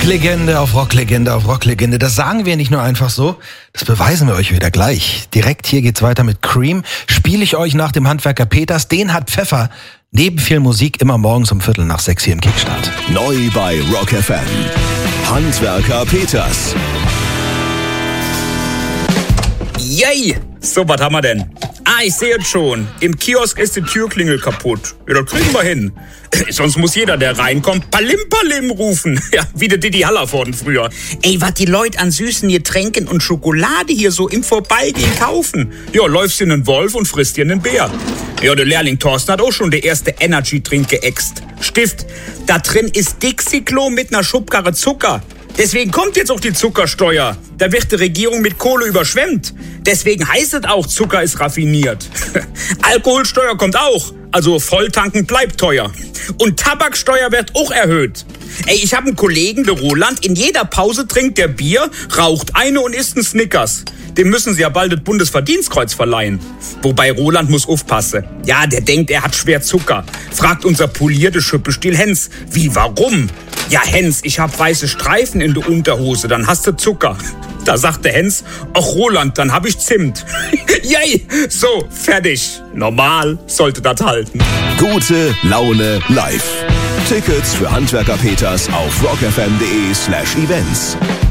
Rocklegende auf Rocklegende auf Rocklegende. Das sagen wir nicht nur einfach so, das beweisen wir euch wieder gleich. Direkt hier geht's weiter mit Cream. Spiele ich euch nach dem Handwerker Peters. Den hat Pfeffer neben viel Musik immer morgens um 5:45 hier im Kickstart. Neu bei Rock FM. Handwerker Peters. Yay! So, was haben wir denn? Ich sehe es schon. Im Kiosk ist die Türklingel kaputt. Ja, das kriegen wir hin. Sonst muss jeder, der reinkommt, Palim Palim rufen. Ja, wie der Didi Hallervorden früher. Was die Leute an süßen Getränken und Schokolade hier so im Vorbeigehen kaufen. Ja, läufst in einen Wolf und frisst dir einen Bär. Ja, der Lehrling Thorsten hat auch schon der erste Energy-Trink geäxt. Stift, da drin ist Dixie-Klo mit einer Schubkarre Zucker. Deswegen kommt jetzt auch die Zuckersteuer. Da wird die Regierung mit Kohle überschwemmt. Deswegen heißt es auch, Zucker ist raffiniert. Alkoholsteuer kommt auch. Also Volltanken bleibt teuer. Und Tabaksteuer wird auch erhöht. Ich habe einen Kollegen, der Roland, in jeder Pause trinkt der Bier, raucht eine und isst einen Snickers. Dem müssen sie ja bald das Bundesverdienstkreuz verleihen. Wobei Roland muss aufpassen. Ja, der denkt, er hat schwer Zucker. Fragt unser polierte Schüppestiel Hens. Wie, warum? Ja, Hens, ich hab weiße Streifen in der Unterhose, dann hast du Zucker. Da sagte Hens, ach Roland, dann hab ich Zimt. Yay, so, fertig. Normal sollte das halten. Gute Laune live. Tickets für Handwerker Peters auf rockfm.de/events.